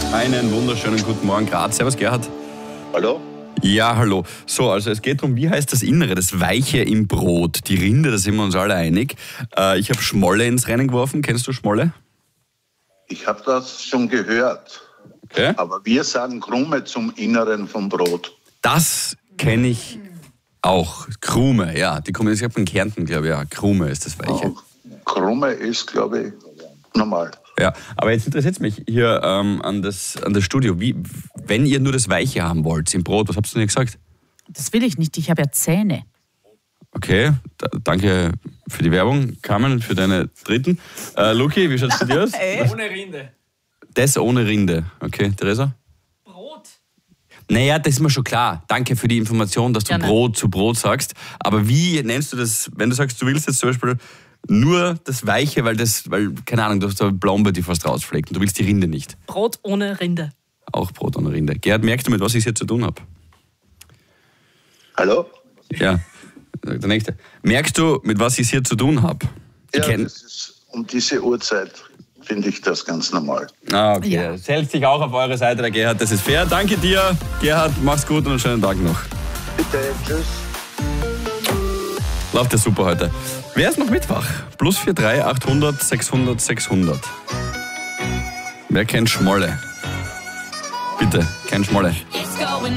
Einen wunderschönen guten Morgen, Graz. Servus, Gerhard. Hallo? Ja, hallo. So, also es geht darum, wie heißt das Innere, das Weiche im Brot? Die Rinde, da sind wir uns alle einig. Ich habe Schmolle ins Rennen geworfen. Kennst du Schmolle? Ich habe das schon gehört. Okay. Aber wir sagen Krume zum Inneren vom Brot. Das kenne ich auch. Krume, ja. Die kommen jetzt von Kärnten, glaube ich. Ja, Krume ist das Weiche. Auch Krume ist, glaube ich, normal. Ja, aber jetzt interessiert es mich hier an das Studio. Wenn ihr nur das Weiche haben wollt im Brot, was habt ihr denn gesagt? Das will ich nicht, ich habe ja Zähne. Okay, danke für die Werbung. Carmen, für deine dritten. Luki, wie schaut es bei dir aus? Ohne Rinde. Das ohne Rinde. Okay, Theresa? Brot. Naja, das ist mir schon klar. Danke für die Information, dass du Gerne. Brot zu Brot sagst. Aber wie nennst du das, wenn du sagst, du willst jetzt zum Beispiel nur das Weiche, weil, keine Ahnung, du hast da Blombe, die fast rausfleckt und du willst die Rinde nicht. Brot ohne Rinde. Auch Brot ohne Rinde. Gerhard, merkst du, mit was ich hier zu tun habe? Hallo? Ja, der nächste. Merkst du, mit was ich hier zu tun habe? Ja, das ist um diese Uhrzeit, finde ich das ganz normal. Okay. Ja. Das hält sich auch auf eure Seite, der Gerhard. Das ist fair. Danke dir, Gerhard. Mach's gut und einen schönen Tag noch. Bitte, tschüss. Läuft ja super heute. Wer ist noch Mittwoch? +43 800 600 600. Wer kennt Schmolle? Bitte, kein Schmolle.